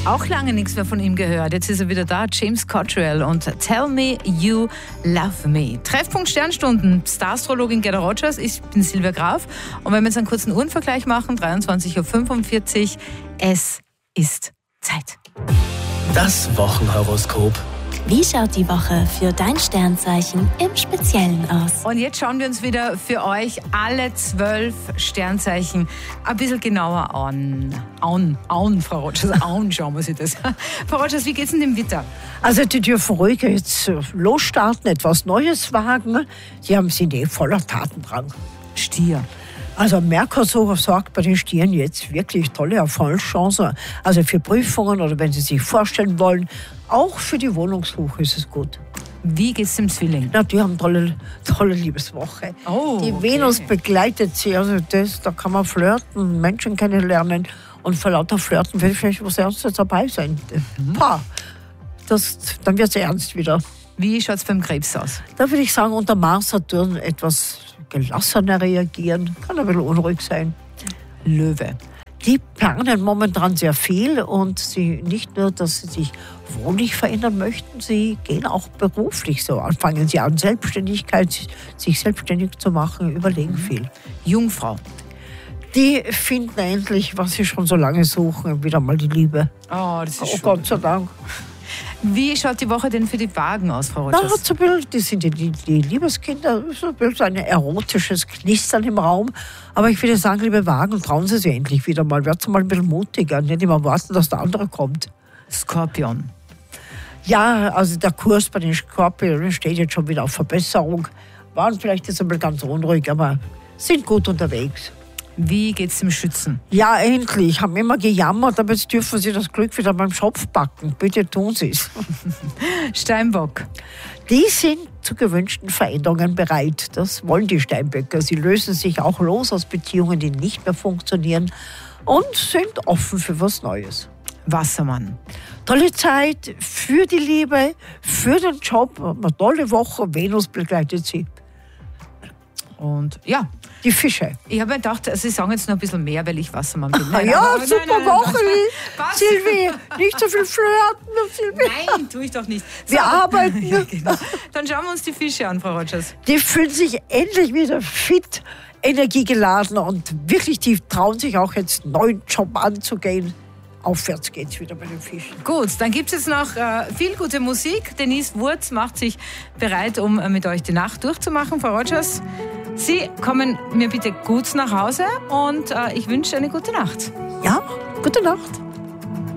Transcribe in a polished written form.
Auch lange nichts mehr von ihm gehört. Jetzt ist er wieder da, James Cottrell und Tell Me You Love Me. Treffpunkt Sternstunden, Star-Astrologin Gerda Rogers, ich bin Silvia Graf. Und wenn wir jetzt einen kurzen Uhrenvergleich machen, 23:45 Uhr, es ist Zeit. Das Wochenhoroskop. Wie schaut die Woche für dein Sternzeichen im Speziellen aus? Und jetzt schauen wir uns wieder für euch alle 12 Sternzeichen ein bisschen genauer an. Frau Rogers, schauen wir sich das. Frau Rogers, wie geht's denn dem Widder? Also die dürfen ruhig jetzt losstarten, etwas Neues wagen. Sie sind voller Tatendrang. Stier. Also Merkur sorgt bei den Stieren jetzt wirklich tolle Erfolgschancen. Also für Prüfungen oder wenn Sie sich vorstellen wollen, auch für die Wohnungssuche ist es gut. Wie geht's dem Zwilling? Ja, die haben tolle Liebeswoche. Oh, die okay. Venus begleitet sie, also da kann man flirten, Menschen kennenlernen und vor lauter Flirten will vielleicht was Ernstes dabei sein. Dann wird es ernst wieder. Wie schaut's beim Krebs aus? Da würde ich sagen, unter Mars, Saturn etwas gelassener reagieren, kann ein bisschen unruhig sein. Löwe. Die planen momentan sehr viel und sie nicht nur, dass sie sich wohnlich verändern möchten, sie gehen auch beruflich so an. Fangen sie an, Selbstständigkeit, sich selbstständig zu machen, überlegen viel. Jungfrau. Die finden endlich, was sie schon so lange suchen, wieder mal die Liebe. Oh, das ist schön. Gott sei Dank. Wie schaut die Woche denn für die Wagen aus, Frau Na, Rogers? die sind die Liebeskinder, so ein erotisches Knistern im Raum. Aber ich würde sagen, liebe Wagen, trauen Sie sich endlich wieder mal. Werden Sie mal ein bisschen mutiger, nicht immer warten, dass der andere kommt. Skorpion. Ja, also der Kurs bei den Skorpionen steht jetzt schon wieder auf Verbesserung. Waren vielleicht jetzt einmal ganz unruhig, aber sind gut unterwegs. Wie geht's dem Schützen? Ja, endlich. Haben immer gejammert, aber jetzt dürfen Sie das Glück wieder beim Schopf packen. Bitte tun Sie es. Steinbock. Die sind zu gewünschten Veränderungen bereit. Das wollen die Steinböcker. Sie lösen sich auch los aus Beziehungen, die nicht mehr funktionieren und sind offen für was Neues. Wassermann. Tolle Zeit für die Liebe, für den Job. Eine tolle Woche. Venus begleitet Sie. Und ja, Die Fische. ich habe mir gedacht, Sie sagen jetzt noch ein bisschen mehr, weil ich Wassermann bin. Nein, Ja, nein, super nein, Woche. Was? Silvi, nicht so viel flirten. Silvi. Nein, tue ich doch nicht. So. Wir arbeiten. Ja, genau. Dann schauen wir uns die Fische an, Frau Rogers. Die fühlen sich endlich wieder fit, energiegeladen und wirklich, die trauen sich auch jetzt einen neuen Job anzugehen. Aufwärts geht's wieder bei den Fischen. Gut, dann gibt es jetzt noch viel gute Musik. Denise Wurz macht sich bereit, um mit euch die Nacht durchzumachen. Frau Rogers, Sie kommen mir bitte gut nach Hause und ich wünsche eine gute Nacht. Ja, gute Nacht.